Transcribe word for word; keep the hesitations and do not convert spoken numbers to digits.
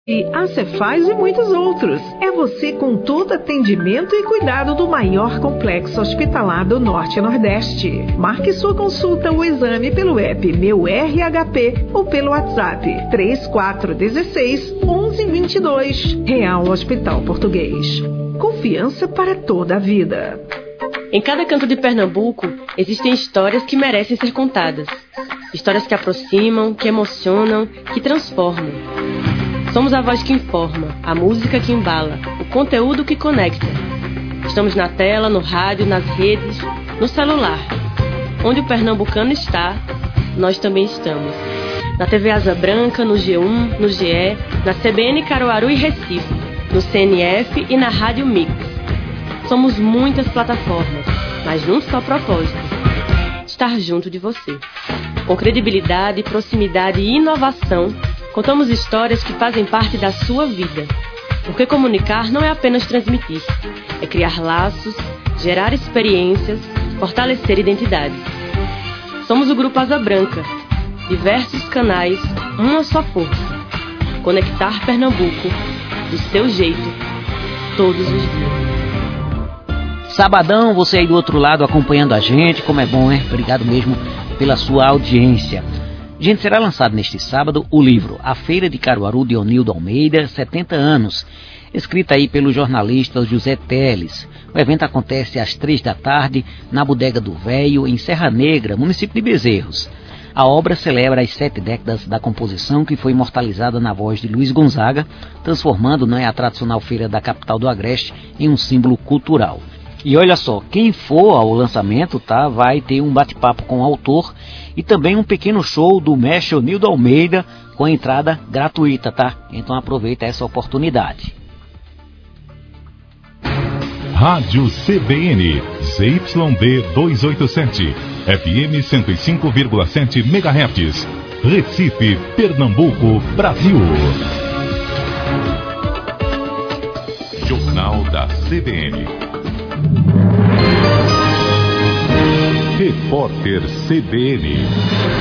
E a Cefaz e muitos outros. É você com todo atendimento e cuidado do maior complexo hospitalar do Norte e Nordeste. Marque sua consulta ou exame pelo app Meu R H P ou pelo WhatsApp três quatro um seis, um um dois dois. Real Hospital Português. Confiança para toda a vida. Em cada canto de Pernambuco, existem histórias que merecem ser contadas. Histórias que aproximam, que emocionam, que transformam. Somos a voz que informa, a música que embala, o conteúdo que conecta. Estamos na tela, no rádio, nas redes, no celular. Onde o pernambucano está, nós também estamos. Na T V Asa Branca, no G um, no G E, na C B N Caruaru e Recife, no C N F e na Rádio Mix. Somos muitas plataformas, mas num só propósito: estar junto de você. Com credibilidade, proximidade e inovação, contamos histórias que fazem parte da sua vida. Porque comunicar não é apenas transmitir, é criar laços, gerar experiências, fortalecer identidades. Somos o Grupo Asa Branca. Diversos canais, uma só força. Conectar Pernambuco, do seu jeito, todos os dias. Sabadão, você aí do outro lado acompanhando a gente, como é bom, né? Obrigado mesmo pela sua audiência. Gente, será lançado neste sábado o livro A Feira de Caruaru, de Onildo Almeida, setenta anos, escrita aí pelo jornalista José Teles. O evento acontece às três da tarde, na Bodega do Véio, em Serra Negra, município de Bezerros. A obra celebra as sete décadas da composição, que foi imortalizada na voz de Luiz Gonzaga, transformando, né, a tradicional feira da capital do Agreste em um símbolo cultural. E olha só, quem for ao lançamento, tá, vai ter um bate-papo com o autor e também um pequeno show do mestre Onildo Almeida com entrada gratuita, tá? Então aproveita essa oportunidade. Rádio C B N, Z Y D duzentos e oitenta e sete, F M cento e cinco vírgula sete megahertz, Recife, Pernambuco, Brasil. Jornal da C B N. Repórter C B N.